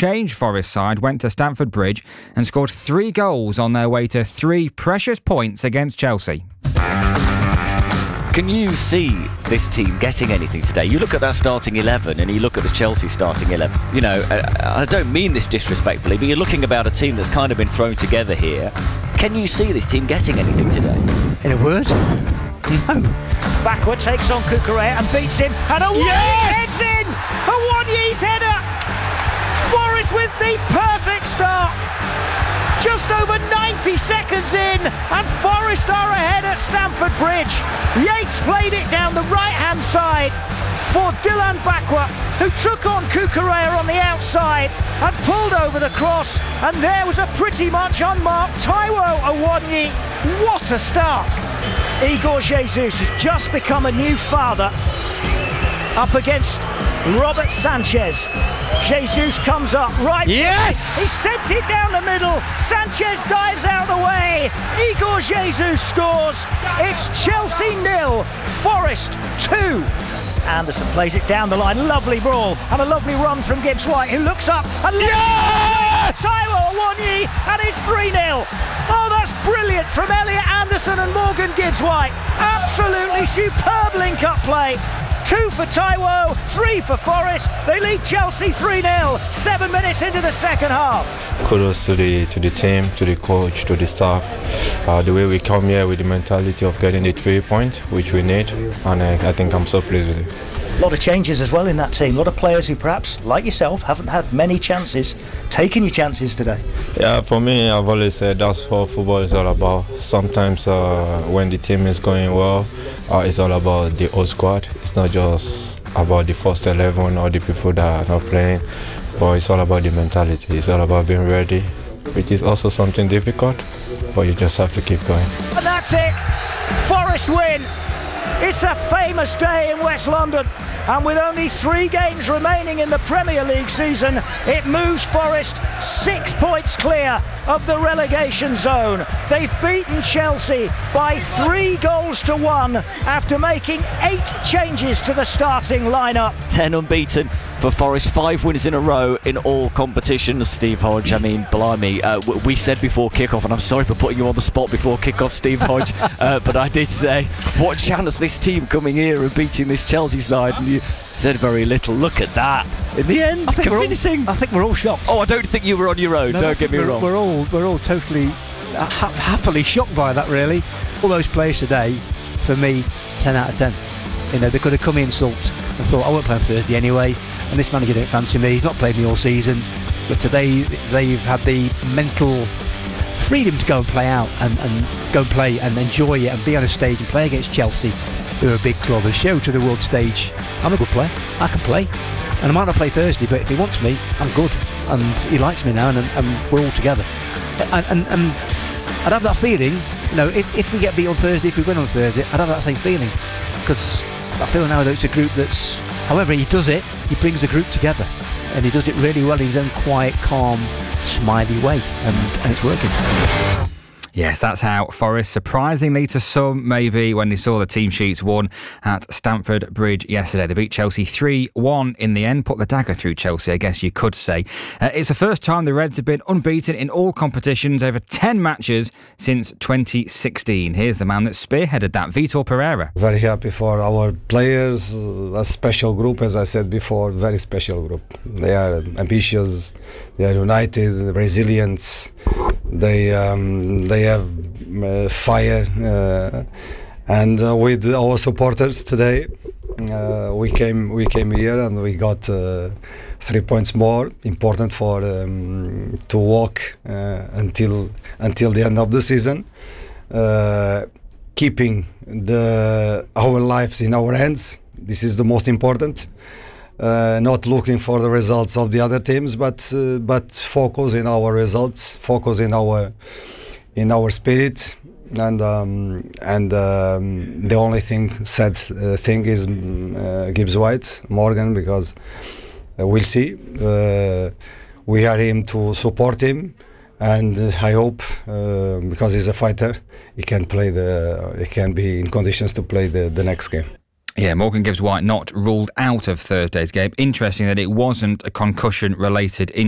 unchanged Forest side went to Stamford Bridge and scored 3 goals on their way to 3 precious points against Chelsea. Can you see this team getting anything today? You look at that starting 11 and you look at the Chelsea starting 11. You know, I don't mean this disrespectfully, but you're looking about a team that's kind of been thrown together here. Can you see this team getting anything today? In a word? No. Backward takes on Cucurella and beats him, and Awoniyi heads in! Awoniyi's header! Forest with the perfect start! Just over 90 seconds in, and Forest are ahead at Stamford Bridge. Yates played it down the right-hand side for Dylan Bakwa, who took on Cucurella on the outside and pulled over the cross, and there was a pretty much unmarked Taiwo Awoniyi. What a start! Igor Jesus has just become a new father up against Robert Sanchez. Jesus comes up right. Yes! He sent it down the middle. Sanchez dives out of the way. Igor Jesus scores. It's Chelsea 0, Forest 2. Anderson plays it down the line. Lovely brawl and a lovely run from Gibbs White, who looks up and Taiwo Awoniyi, and it's 3-0. Oh, that's brilliant from Elliot Anderson and Morgan Gibbs White. Absolutely superb link-up play. 2 for Taiwo, 3 for Forest. They lead Chelsea 3-0, 7 minutes into the second half. Kudos to the team, to the coach, to the staff. The way we come here with the mentality of getting the 3 points, which we need, and I think I'm so pleased with it. A lot of changes as well in that team. A lot of players who perhaps, like yourself, haven't had many chances. Taking your chances today. Yeah, for me, I've always said that's what football is all about. Sometimes when the team is going well, it's all about the whole squad. It's not just about the first 11 or the people that are not playing, but it's all about the mentality. It's all about being ready, which is also something difficult, but you just have to keep going. And that's it. Forest win. It's a famous day in West London, and with only 3 games remaining in the Premier League season, it moves Forest 6 points clear of the relegation zone. They've beaten Chelsea by 3 goals to 1 after making 8 changes to the starting lineup. 10 unbeaten for Forest, 5 wins in a row in all competitions. Steve Hodge, I mean, blimey, we said before kick-off, and I'm sorry for putting you on the spot before kick-off, Steve Hodge, but I did say, what chance this team coming here and beating this Chelsea side? And you said very little. Look at that. In the end, convincing. I think we're all shocked. Oh, I don't think you were on your own. No, don't get me wrong. We're all totally happily shocked by that, really. All those players today, for me, 10 out of 10. You know, they could have come in sulked and thought, I won't play on Thursday anyway, and this manager didn't fancy me, he's not played me all season. But today they've had the mental freedom to go and play out and go and play and enjoy it and be on a stage and play against Chelsea, who are a big club, and show to the world stage, I'm a good player, I can play. And I might not play Thursday, but if he wants me, I'm good. And he likes me now, and we're all together. And I'd have that feeling, you know, if we get beat on Thursday, if we win on Thursday, I'd have that same feeling. Because I feel now that it's a group that's, however he does it, he brings the group together. And he does it really well in his own quiet, calm, smiley way. And it's working. Yes, that's how Forest, surprisingly to some maybe, when they saw the team sheets, won at Stamford Bridge yesterday. They beat Chelsea 3-1 in the end, put the dagger through Chelsea, I guess you could say. It's the first time the Reds have been unbeaten in all competitions over 10 matches since 2016. Here's the man that spearheaded that, Vitor Pereira. Very happy for our players, a special group, as I said before, very special group. They are ambitious, they are united, resilient. They have fire, and with our supporters today, we came here and we got 3 points more. Important for to walk until the end of the season, keeping our lives in our hands. This is the most important. Not looking for the results of the other teams, but focus in our results, focus in our spirit, and the only thing is Gibbs White, Morgan, because we'll see. We are him to support him, and I hope because he's a fighter, he can be in conditions to play the next game. Yeah, Morgan Gibbs White not ruled out of Thursday's game. Interesting that it wasn't a concussion-related injury.